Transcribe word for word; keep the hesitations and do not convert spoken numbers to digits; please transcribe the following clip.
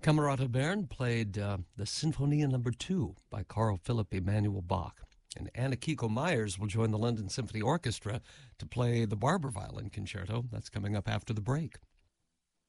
Camerata Bern played uh, the Sinfonia Number Two by Carl Philipp Emanuel Bach. And Anna Kiko Myers will join the London Symphony Orchestra to play the Barber Violin Concerto. That's coming up after the break.